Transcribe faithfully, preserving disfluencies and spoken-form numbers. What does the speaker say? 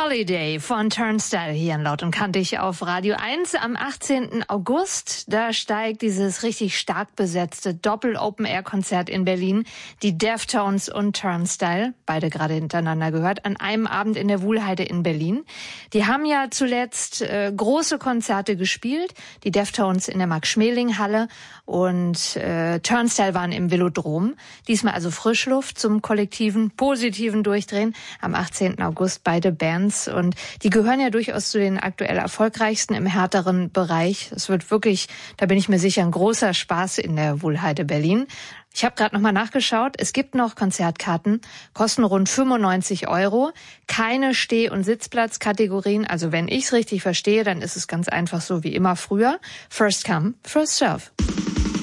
Holiday von Turnstile hier in Laut und Kantig auf Radio eins am achtzehnten August. Da steigt dieses richtig stark besetzte Doppel-Open-Air-Konzert in Berlin. Die Deftones und Turnstile, beide gerade hintereinander gehört, an einem Abend in der Wuhlheide in Berlin. Die haben ja zuletzt äh, große Konzerte gespielt. Die Deftones in der Max-Schmeling-Halle und äh, Turnstile waren im Velodrom. Diesmal also Frischluft zum kollektiven, positiven Durchdrehen am achtzehnten August, beide Bands. Und die gehören ja durchaus zu den aktuell erfolgreichsten im härteren Bereich. Es wird wirklich, da bin ich mir sicher, ein großer Spaß in der Wuhlheide Berlin. Ich habe gerade nochmal nachgeschaut. Es gibt noch Konzertkarten, kosten rund fünfundneunzig Euro. Keine Steh- und Sitzplatzkategorien. Also wenn ich es richtig verstehe, dann ist es ganz einfach so wie immer früher. First come, first serve.